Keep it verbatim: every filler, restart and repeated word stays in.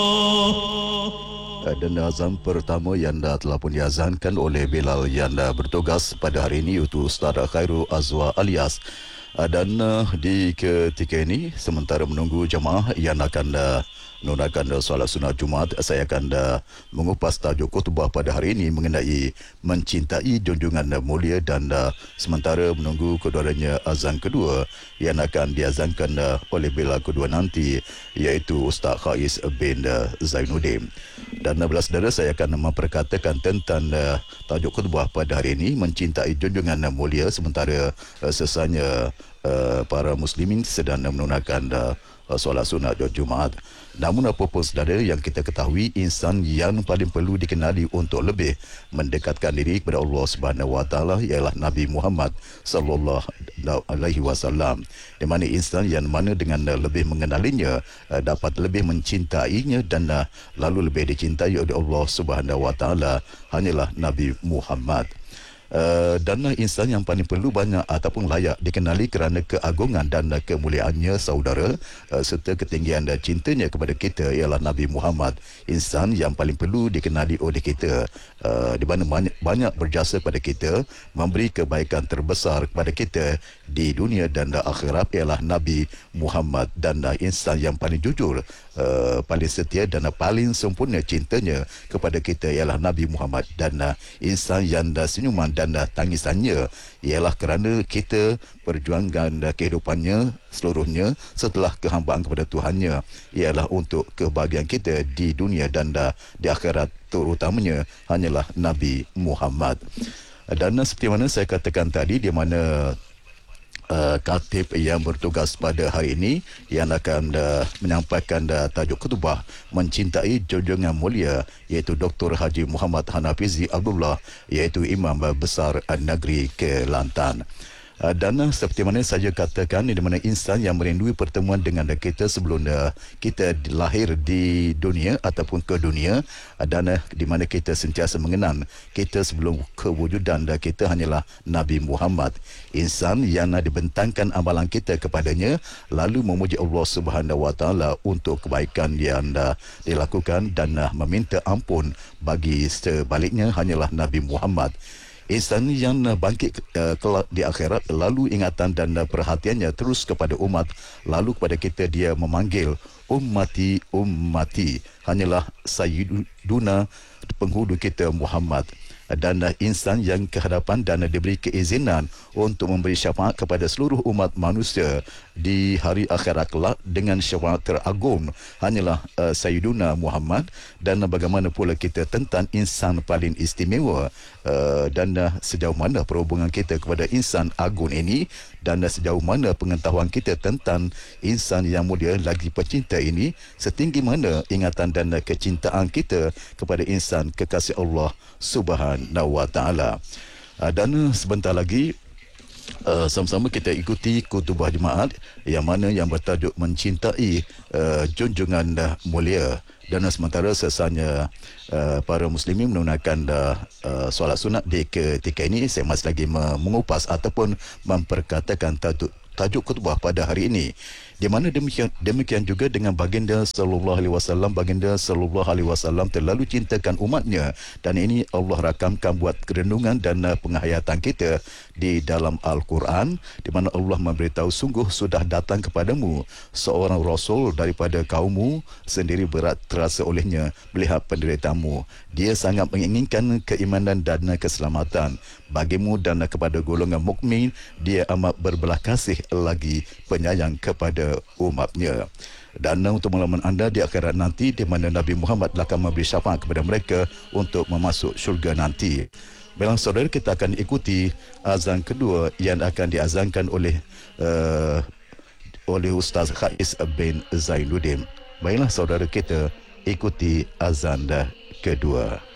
Dan azan pertama yang dah telah pun diazankan oleh Bilal yang dah bertugas pada hari ini iaitu Ustaz Khairul Azwa alias. Dan uh, di ketika ini sementara menunggu jemaah yang akan uh, menunaikan uh, solat sunat Jumaat, saya akan uh, mengupas tajuk khutbah pada hari ini mengenai mencintai junjungan uh, mulia dan uh, sementara menunggu keduanya azan kedua yang akan diazankan uh, oleh Bilal kedua nanti iaitu Ustaz Khais bin uh, Zainuddin. Dan uh, saudara, saya akan memperkatakan tentang uh, tajuk khutbah pada hari ini mencintai junjungan uh, mulia sementara uh, sesanya Uh, para muslimin sedang menunaikan uh, solat sunat Jumaat. Namun apapun saudara, yang kita ketahui insan yang paling perlu dikenali untuk lebih mendekatkan diri kepada Allah Subhanahu Wa Taala ialah Nabi Muhammad sallallahu alaihi wasallam. Di mana insan yang mana dengan uh, lebih mengenalinya uh, dapat lebih mencintainya dan uh, lalu lebih dicintai oleh Allah Subhanahu Wa Taala hanyalah Nabi Muhammad. Uh, dan insan yang paling perlu banyak ataupun layak dikenali kerana keagungan dan kemuliaannya saudara uh, serta ketinggian dan cintanya kepada kita ialah Nabi Muhammad, insan yang paling perlu dikenali oleh kita, uh, di mana banyak, banyak berjasa pada kita, memberi kebaikan terbesar kepada kita di dunia dan akhirat ialah Nabi Muhammad. Dan uh, insan yang paling jujur, uh, paling setia dan uh, paling sempurna cintanya kepada kita ialah Nabi Muhammad. Dan uh, insan yang uh, senyuman dan uh, tangisannya ialah kerana kita perjuangkan uh, kehidupannya seluruhnya setelah kehambaan kepada Tuhannya ialah untuk kebahagiaan kita di dunia dan uh, di akhirat, terutamanya hanyalah Nabi Muhammad. Dan uh, seperti mana saya katakan tadi, di mana Uh, khatib yang bertugas pada hari ini yang akan uh, menyampaikan uh, tajuk khutbah mencintai junjungan mulia iaitu Doktor Haji Muhammad Hanafizi Abdullah, iaitu Imam Besar Negeri Kelantan. Uh, dan uh, seperti mana saya katakan, di mana insan yang merindui pertemuan dengan kita sebelum uh, kita lahir di dunia ataupun ke dunia, uh, dan uh, di mana kita sentiasa mengenang kita sebelum kewujudan uh, kita hanyalah Nabi Muhammad, insan yang uh, dibentangkan amalan kita kepadanya lalu memuji Allah Subhanahu Wa Taala untuk kebaikan yang uh, dilakukan dan uh, meminta ampun bagi sebaliknya hanyalah Nabi Muhammad. Insan yang bangkit uh, kelak di akhirat lalu ingatan dan uh, perhatiannya terus kepada umat, lalu kepada kita dia memanggil ummati ummati hanyalah sayyiduna penghulu kita Muhammad. Dan uh, insan yang kehadapan dan uh, diberi keizinan untuk memberi syafaat kepada seluruh umat manusia di hari akhirat kelak dengan syafaat teragung hanyalah uh, Sayyiduna Muhammad. Dan uh, bagaimana pula kita tentang insan paling istimewa, uh, dan uh, sejauh mana perhubungan kita kepada insan agung ini, dan uh, sejauh mana pengetahuan kita tentang insan yang mulia lagi pecinta ini, setinggi mana ingatan dan uh, kecintaan kita kepada insan kekasih Allah Subhanahu Wa Taala. Uh, dan uh, sebentar lagi Uh, sama-sama kita ikuti khutbah Jumaat yang mana yang bertajuk mencintai uh, junjungan uh, mulia. Dan uh, sementara sesanya uh, para muslimin menunaikan uh, uh, solat sunat di ketika ini, saya masih lagi mengupas ataupun memperkatakan tajuk tajuk khutbah pada hari ini, di mana demikian demikian juga dengan baginda sallallahu alaihi wasallam. Baginda sallallahu alaihi wasallam terlalu cintakan umatnya, dan ini Allah rakamkan buat kerenungan dan uh, penghayatan kita di dalam Al-Quran, di mana Allah memberitahu, sungguh sudah datang kepadamu seorang rasul daripada kaummu sendiri, berat terasa olehnya melihat penderitaanmu. Dia sangat menginginkan keimanan dan keselamatan bagimu dan kepada golongan mukmin. Dia amat berbelah kasih lagi penyayang kepada umatnya. Dan untuk pengalaman anda di akhirat nanti, di mana Nabi Muhammad akan memberi syafaat kepada mereka untuk memasuk syurga nanti. Baiklah saudara, kita akan ikuti azan kedua yang akan diazankan oleh uh, oleh Ustaz Khais bin Zainuddin. Baiklah saudara, kita ikuti azan kedua.